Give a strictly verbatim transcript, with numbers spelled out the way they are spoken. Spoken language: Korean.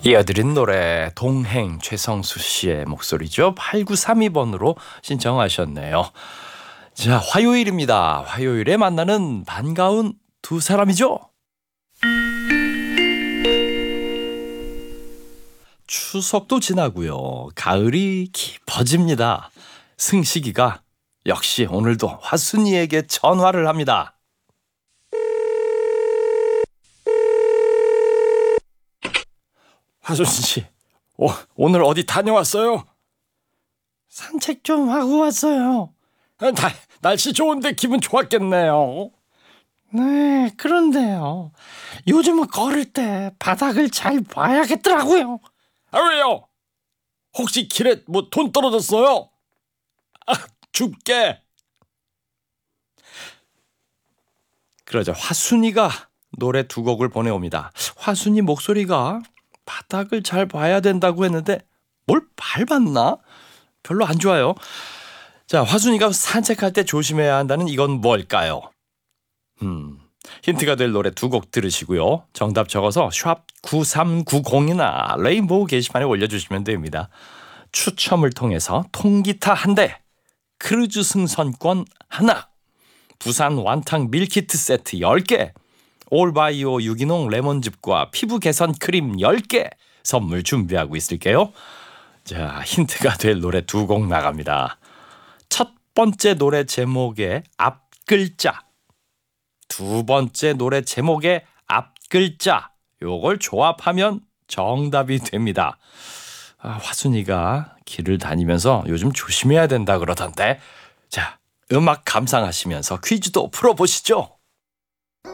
이어드린 노래 동행 최성수 씨의 목소리죠. 팔구삼이 번으로 신청하셨네요. 자, 화요일입니다. 화요일에 만나는 반가운 두 사람이죠. 추석도 지나고요. 가을이 깊어집니다. 승식이가 역시 오늘도 화순이에게 전화를 합니다. 화순 씨, 오, 오늘 어디 다녀왔어요? 산책 좀 하고 왔어요. 나, 날씨 좋은데 기분 좋았겠네요. 네, 그런데요. 요즘은 걸을 때 바닥을 잘 봐야겠더라고요. 아, 왜요? 혹시 길에 뭐 돈 떨어졌어요? 아, 줍게. 그러자 화순이가 노래 두 곡을 보내옵니다. 화순이 목소리가 바닥을 잘 봐야 된다고 했는데 뭘 밟았나? 별로 안 좋아요. 자, 화순이가 산책할 때 조심해야 한다는 이건 뭘까요? 음, 힌트가 될 노래 두 곡 들으시고요. 정답 적어서 샵 구삼구공이나 레인보우 게시판에 올려주시면 됩니다. 추첨을 통해서 통기타 한 대, 크루즈 승선권 하나, 부산 완탕 밀키트 세트 열 개, 올바이오 유기농 레몬즙과 피부 개선 크림 열 개 선물 준비하고 있을게요. 자, 힌트가 될 노래 두 곡 나갑니다. 첫 번째 노래 제목의 앞 글자, 두 번째 노래 제목의 앞 글자, 요걸 조합하면 정답이 됩니다. 아, 화순이가 길을 다니면서 요즘 조심해야 된다 그러던데. 자, 음악 감상하시면서 퀴즈도 풀어보시죠.